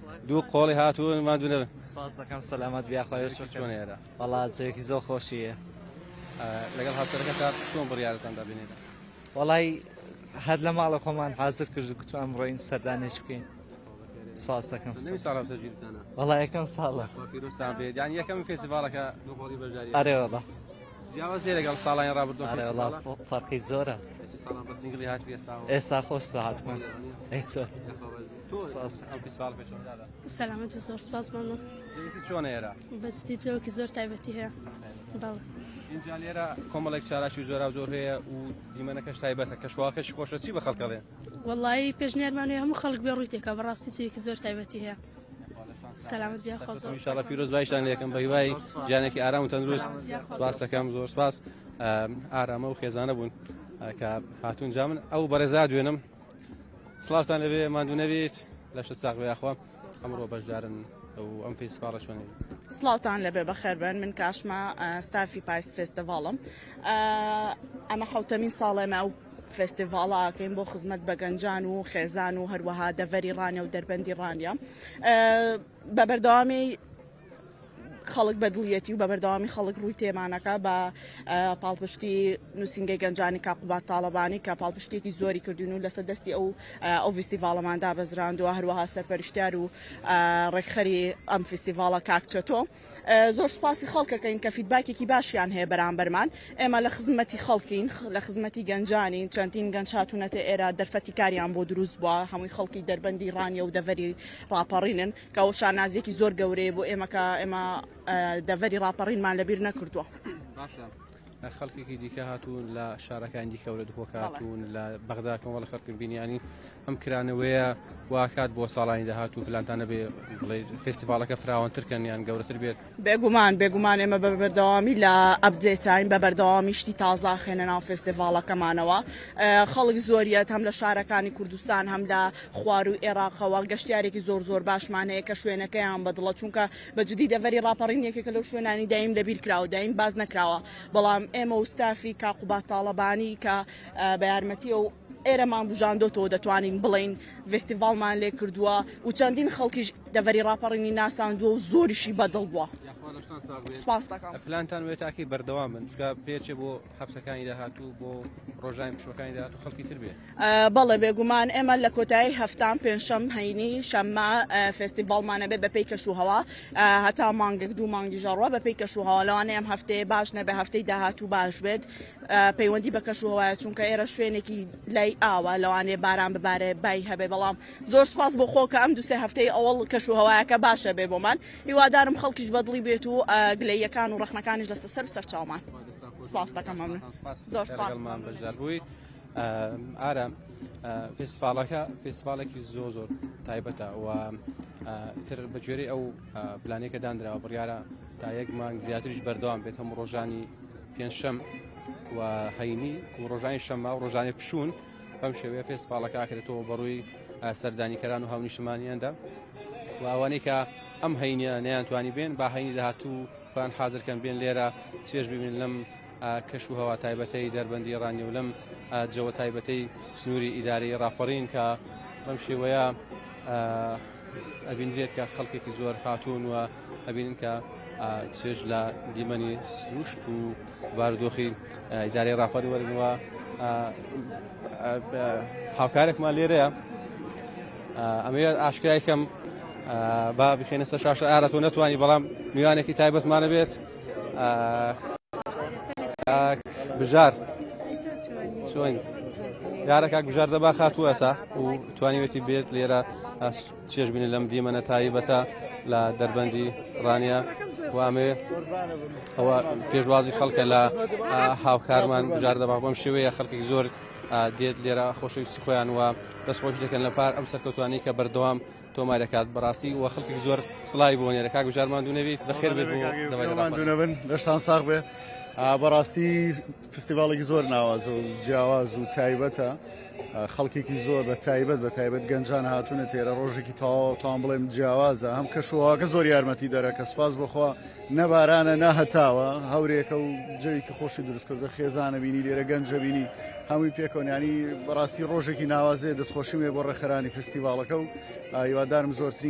دوو قۆڵی هاتوون مادوونە سپاس دەکەم سەلامەت بیا خۆش چۆنێرە وڵات جەیەکی زۆر خۆشیە لەگەڵ هاوسەرەکە تا چۆن بڕیارەتان دابینێتە وەڵای هەر لە ماڵە خۆمان حازر کرد و کتوان ڕۆین سەردانێش بکەین سپاس دەکەم نەوی ساڵ هەفتەگیرتانە وەڵای یەکەم ساڵە پیرۆستان بێت یان یەکەم فێستیڤالەکە دوو قۆڵی بەژاری ئەرێ وەڵا جیاوازیە لەگەڵ ساڵیان ڕابردووە ئەرێ وەڵا فەرقی زۆرە ساڵان بە سینگلی هات پێستاوە ئێستا خۆشتە هاتمان ئەی چۆن ئەم فێستیڤال پێ چۆن دادا سەلامەت و زۆر سپاس مامۆ جەیەکی چۆنێرە بەجددی جەوەکی زۆر تایبەتی هەیە باڵێ اینجا لێرە کۆمەڵێک چاراشی زۆرا زۆر هەیە و دیمەنەکەش تایبەتە کە شواکەش خۆشە چی بە خەڵکەڵێ وەڵی پێشنیارمانوی هەموو خەڵک بێ ڕووی تێکە بەڕاستی جەوەکی زۆر تایبەتی هەیە سەلامەت بیا خۆ زۆر ئینشاڵڵا پیرۆز بایشتان لێکم بە هیوای جانێکی ئارام و تەندروست سپاس دەکەم زۆر سپاس ئارامە و خێزانە بوون کە هاتوون جا من ئەو بەڕێزا دوێنم سڵاوتان لەبێ ماندوو نەبێت لە شت ساغ بەیاخوا ئەمڕۆ بەشدارن ئەم فێستیڤاڵە چۆنێ سڵاوتان لەبێ بەخێربن من کاشمە ستافی پایس فێستیڤاڵم ئەمە حوتەمین ساڵێمە ئەو فێستیڤاڵاکەین بۆ خزمەت بە گەنجان و خێزان و هەروەها دەڤەری ڕانیە و دەربەندی ڕانیە بە بەردەوامی خەڵک بەدڵیەتی و بە بەردەوامی خەڵک ڕووی تێمانەکە بە پاڵپشتی نووسنگی گەنجانی کاقوبات تاڵەبانی کە پاڵپشتێکی زۆری کردوون و لەسەر دەستی ئەو فستیڤاڵەماندا بەزراندووە هەروەها سەرپەرشتیار و ڕێکخەری ئەم فستیڤاڵە کاکچەتۆ زۆر سپاسی خەڵکەکەین کە فیدباکێکی باشیان هەیە بەرامبەرمان ئێمە لە خزمەتی خەڵکین لە خزمەتی گەنجانین چەندین گەنج هاتوونەتە ئێرە دەرفەتی کاریان بۆ دروست بووە هەمووی خەڵکی دەربەندی ڕانیە و دەڤەری ڕاپەڕینن کە ئەو شانازیەکی زۆر گەورەیە بۆ ئێمە کە ئێمە دەڤەری ڕاپەڕینمان لەبیر نەکردووە خەڵکێکی دیکە هاتوون لە شارەکان دیکە و لە دوکۆکە هاتوون لە بەغداکەمەوە لە خەڵکن بینیانی ئەم کرانەوەیە واکات بۆ ساڵانی داهات و پلانتانە بێ بڵێ فێستیڤاڵەکە فراوانترکەن یان گەورەتر بێت بێگومان ئێمە بە بەردەوامی لە ئەپدێتین بە بەردەوامی شتی تازا خێنە ناو فێستیڤاڵەکەمانەوە خەڵک زۆریەت هەم لە شارەکانی کوردستان هەم لە خوار و عێراقەوە گەشتیارێکی زۆر باشمان هەیە کە شوێنەکەیان بەدڵە چونکە بەجددی دەڤەری ڕاپەڕین یەکێکە لەو شوێنانی دایم لەبیر کراوە دایم باز نەکراوە بەڵام ئێمە وستافی کاقوبات تاڵەبانی کە بە یارمەتی و ئێرەمان بژاندۆتەوە دەتوانین بڵین فستیڤاڵمان لێ کردووە و چەندین خەڵکیش دەڤەری ڕاپەڕینی ناساندووە و زۆریشی بەدڵ بووە سپاس دەکەم پلانتان وێت تاکی بەردەوام من چکە پێچێ بۆ هەفتەکانی داهاتوو بۆ ڕۆژانی پشوەکانی داهاتوو خەڵکی تر بێت بەڵێ بێگومان ئێمە لە کۆتایی هەفتان پێنجشەم هەینی شەممە فستیڤاڵمانە بێت بە پێی کەشوهەوا هەتا مانگێک دوو مانگی ژەڕوە بە پێی کەشوهەوا لەوانەیە ئەم هەفتەیە باش نەبێ هەفتەی داهاتوو باش بێت پەیوەندی بە کەشوهەوایە چونکە ئێرە شوێنێکی لای ئاوە لەوانێ باران ببارێ بای هەبێ بەڵام زۆر سپاس بۆ خۆکە ئەم دوسێ هەفتەی ئەوڵ کەشوهەوایەکە باشە بێ بۆمان هیوادارم خەڵکیش بەدڵی بێت و گلەیەکان و ڕەخنەکانیش لەسەر سەر و سەرچاومان سپاس دەکەم مەمنون زۆر سپاسمان بەشدار بوویت ئارام فێستیڤالێکی زۆر تایبەتە و تر بە گوێرەی ئەو پلانێکە دانراوە بڕیارە تا یەک مانگ زیاتریش بەردەوام بێت هەموو ڕۆژانی پێنجشەم و هەینی و ڕۆژانی شەممە و ڕۆژانی پشوون بەم شێوەیە فێستیڤاڵەکە ئاکرێتەوە بەڕووی سەردانیکەران و هاونیشتمانیاندا و ئەوانەی کە ئەم هەینیە نەیانتوانی بێن با هەینی داهاتوو خۆیان حازرکەن بێن لێرە چێژ ببین لەم کەش و هەوا تایبەتەی دەربەندی ڕانی و لەم جەوە تایبەتەی سنووری ئیدارەی ڕاپەڕین کە بەم شێوەیە ئەبینرێت کە خەڵکێکی زۆر هاتوون و ئەبینن کە چێژ لە دیمەنی سروشت و بارودۆخی ئیدارەی ڕاپەڕی وەرنەوە هاوکارێکمان لێرەیە ئەمەیە ئاشکرای کەم با بخێنە سەر شاشە ئارەتۆ نەتوانی بەڵام میوانێکی تایبەتمانە بێت بژار چۆن یارە کاک بژار دەبا خاتووەسا و توانیوێتی بێت لێرە چێژ بینە لەم دیمەنە تایبەتە لە دەربەندی ڕانیە وامێ ئەوە پێشوازی خەڵکە لە هاوکارمان بژار دەبا بەم شێوەیە خەڵکی زۆر دێت لێرە خۆشەویستی خۆیان و دەستخۆش دەکەن لە پار ئەم سەرکەوتوانی کە بەردەوام تۆمارەکات بەڕاستی و خەڵکی زۆر سڵای بۆ نێرە کاک بژارمان دوونەویت بەخێر بێت دوونەبن لەشتان ساغ بێ بەڕاستی فستیڤاڵێکی زۆر ناوازە و جیاواز و تایبەتە خەڵکێکی زۆر بە تایبەت گەنجان هاتوونە تێرە ڕۆژێکی تاوان بڵێم جیاوازە هەم کەشوهەواکە زۆر یارمەتی دەرەکە سپاس بخوا نەبارانە نەهەتاوە هەورێکە و جەوێکی خۆشی دروستکردە خێزانە بینی لێرە گەنجە بینی هەمووی پێکەونیانی بەڕاستی ڕۆژێکی ناوازەیە دەستخۆشی مێ بۆ ڕێکخەرانی فستیڤاڵەکە و هیوادارم زۆرترین